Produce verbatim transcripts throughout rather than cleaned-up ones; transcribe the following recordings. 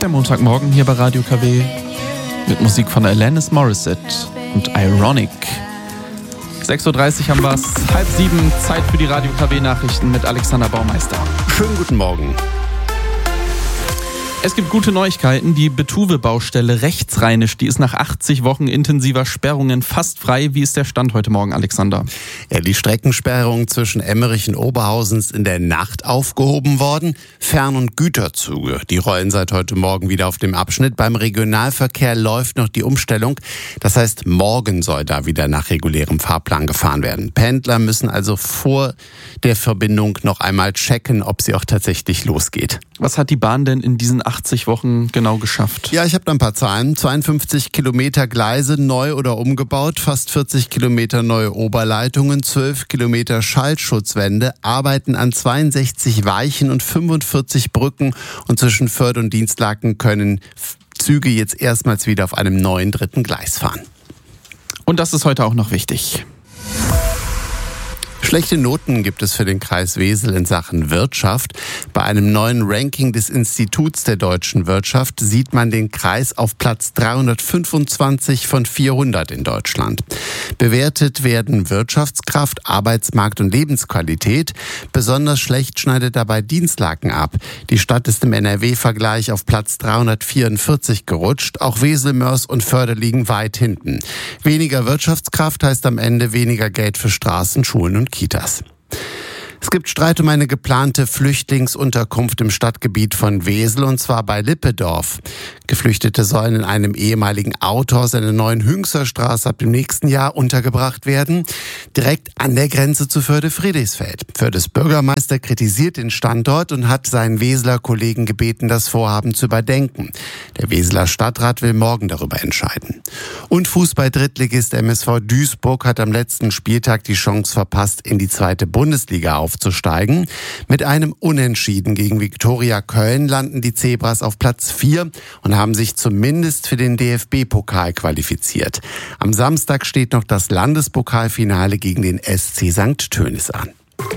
der Montagmorgen hier bei Radio K W mit Musik von Alanis Morissette und Ironic. sechs Uhr dreißig haben wir es, halb sieben, Zeit für die Radio K W-Nachrichten mit Alexander Baumeister. Schönen guten Morgen. Es gibt gute Neuigkeiten. Die Betuwe-Baustelle Rechtsrheinisch, die ist nach achtzig Wochen intensiver Sperrungen fast frei. Wie ist der Stand heute Morgen, Alexander? Ja, die Streckensperrung zwischen Emmerich und Oberhausen ist in der Nacht aufgehoben worden. Fern- und Güterzüge, die rollen seit heute Morgen wieder auf dem Abschnitt. Beim Regionalverkehr läuft noch die Umstellung. Das heißt, morgen soll da wieder nach regulärem Fahrplan gefahren werden. Pendler müssen also vor der Verbindung noch einmal checken, ob sie auch tatsächlich losgeht. Was hat die Bahn denn in diesen achtzig Wochen genau geschafft? Ja, ich habe da ein paar Zahlen. zweiundfünfzig Kilometer Gleise neu oder umgebaut, fast vierzig Kilometer neue Oberleitungen, zwölf Kilometer Schallschutzwände, Arbeiten an zweiundsechzig Weichen und fünfundvierzig Brücken. Und zwischen Förde und Dienstlaken können Züge jetzt erstmals wieder auf einem neuen dritten Gleis fahren. Und das ist heute auch noch wichtig. Schlechte Noten gibt es für den Kreis Wesel in Sachen Wirtschaft. Bei einem neuen Ranking des Instituts der deutschen Wirtschaft sieht man den Kreis auf Platz dreihundertfünfundzwanzig von vierhundert in Deutschland. Bewertet werden Wirtschaftskraft, Arbeitsmarkt und Lebensqualität. Besonders schlecht schneidet dabei Dienstlaken ab. Die Stadt ist im N R W-Vergleich auf Platz dreihundertvierundvierzig gerutscht. Auch Wesel, Mörs und Förde liegen weit hinten. Weniger Wirtschaftskraft heißt am Ende weniger Geld für Straßen, Schulen und Kitas. Es gibt Streit um eine geplante Flüchtlingsunterkunft im Stadtgebiet von Wesel, und zwar bei Lippedorf. Geflüchtete sollen in einem ehemaligen Autohaus in der neuen Hüngserstraße ab dem nächsten Jahr untergebracht werden, direkt an der Grenze zu Förde-Friedrichsfeld. Fördes Bürgermeister kritisiert den Standort und hat seinen Weseler Kollegen gebeten, das Vorhaben zu überdenken. Der Weseler Stadtrat will morgen darüber entscheiden. Und Fußball-Drittligist M S V Duisburg hat am letzten Spieltag die Chance verpasst, in die zweite Bundesliga aufzusteigen. Mit einem Unentschieden gegen Viktoria Köln landen die Zebras auf Platz vier und haben sich zumindest für den D F B-Pokal qualifiziert. Am Samstag steht noch das Landespokalfinale gegen den S C Sankt Tönis an.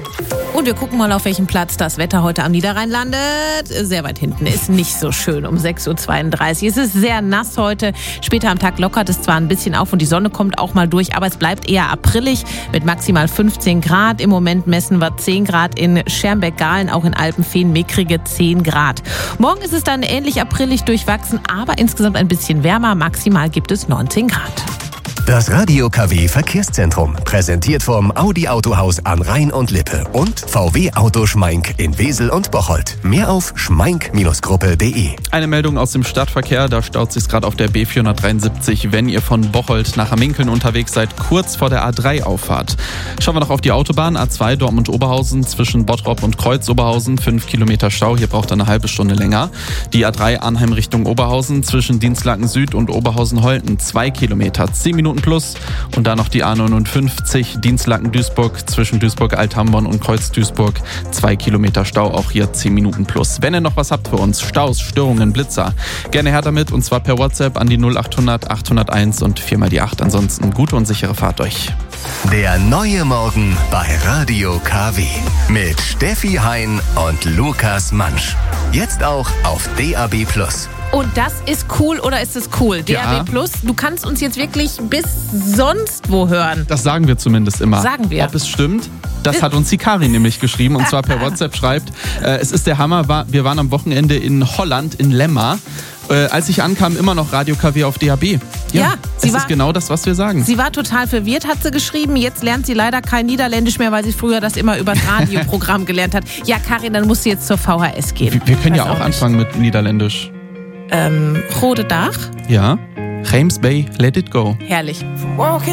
Und wir gucken mal, auf welchem Platz das Wetter heute am Niederrhein landet. Sehr weit hinten, ist nicht so schön um sechs Uhr zweiunddreißig. Es ist sehr nass heute. Später am Tag lockert es zwar ein bisschen auf und die Sonne kommt auch mal durch, aber es bleibt eher aprillig mit maximal fünfzehn Grad. Im Moment messen wir zehn Grad in Schermbeck-Gahlen, auch in Alpenfehn mickrige zehn Grad. Morgen ist es dann ähnlich aprillig durchwachsen, aber insgesamt ein bisschen wärmer. Maximal gibt es neunzehn Grad. Das Radio K W Verkehrszentrum, präsentiert vom Audi Autohaus an Rhein und Lippe und V W Auto Schmeink in Wesel und Bocholt. Mehr auf schmeink Bindestrich gruppe punkt de. Eine Meldung aus dem Stadtverkehr, da staut sich gerade auf der B vierhundertdreiundsiebzig, wenn ihr von Bocholt nach Hamminkeln unterwegs seid, kurz vor der A drei Auffahrt. Schauen wir noch auf die Autobahn, A zwei Dortmund-Oberhausen zwischen Bottrop und Kreuz-Oberhausen, fünf Kilometer Stau, hier braucht er eine halbe Stunde länger. Die A drei Arnheim Richtung Oberhausen zwischen Dienstlaken Süd und Oberhausen-Holten, zwei Kilometer, zehn Minuten plus. Und dann noch die A neunundfünfzig Dienstlaken-Duisburg zwischen Duisburg-Althamborn und Kreuz-Duisburg, zwei Kilometer Stau, auch hier zehn Minuten plus. Wenn ihr noch was habt für uns, Staus, Störungen, Blitzer, gerne her damit, und zwar per WhatsApp an die null achthundert achthunderteins und vier mal die acht. Ansonsten gute und sichere Fahrt euch. Der neue Morgen bei Radio K W mit Steffi Hein und Lukas Mansch. Jetzt auch auf D A B plus. Und das ist cool, oder ist es cool? D A B plus, du kannst uns jetzt wirklich bis sonst wo hören. Das sagen wir zumindest immer. Sagen wir. Ob es stimmt, das hat uns die Karin nämlich geschrieben, und zwar per WhatsApp schreibt, äh, es ist der Hammer, wir waren am Wochenende in Holland, in Lemmer. Äh, als ich ankam, immer noch Radio K W auf D A B. Ja, ja, sie das war, ist genau das, was wir sagen. Sie war total verwirrt, hat sie geschrieben. Jetzt lernt sie leider kein Niederländisch mehr, weil sie früher das immer über das Radioprogramm gelernt hat. Ja, Karin, dann musst du jetzt zur V H S gehen. Wir, wir können Weiß ja auch, auch anfangen mit Niederländisch. Ähm, Rode Dach? Ja. James Bay, let it go. Herrlich.